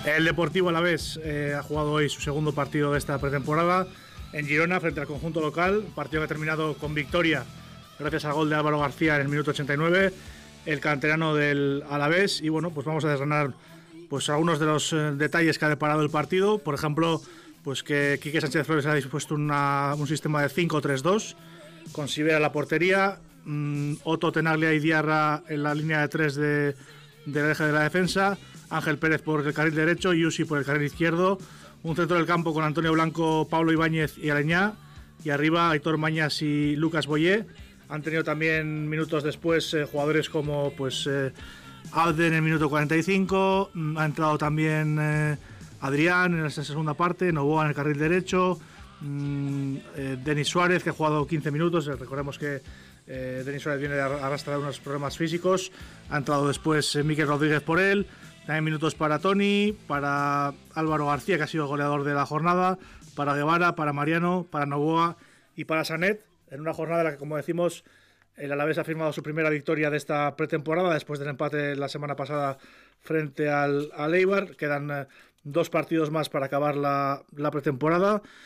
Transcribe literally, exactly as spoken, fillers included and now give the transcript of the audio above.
El Deportivo Alavés eh, ha jugado hoy su segundo partido de esta pretemporada en Girona frente al conjunto local, partido que ha terminado con victoria gracias al gol de Álvaro García en el minuto ochenta y nueve, el canterano del Alavés. Y bueno, pues vamos a desgranar pues algunos de los eh, detalles que ha deparado el partido. Por ejemplo, pues que Quique Sánchez Flores ha dispuesto una, un sistema de cinco tres dos con Sivera en la portería, mmm, Otto, Tenaglia y Diarra en la línea de tres de, de la eje de la defensa, Ángel Pérez por el carril derecho y Yusi por el carril izquierdo, un centro del campo con Antonio Blanco, Pablo Ibáñez y Aleñá, y arriba Aitor Mañas y Lucas Boyé. Han tenido también minutos después eh, jugadores como pues eh, Alden en el minuto cuarenta y cinco, ha entrado también eh, Adrián en esa segunda parte, Novoa en el carril derecho, mmm, eh, Denis Suárez, que ha jugado quince minutos. Recordemos que eh, Denis Suárez viene de arrastrar unos problemas físicos. Ha entrado después eh, Miquel Rodríguez por él. También minutos para Toni, para Álvaro García, que ha sido el goleador de la jornada, para Guevara, para Mariano, para Novoa y para Sanet, en una jornada en la que, como decimos, el Alavés ha firmado su primera victoria de esta pretemporada después del empate la semana pasada frente al, al Eibar. Quedan eh, dos partidos más para acabar la, la pretemporada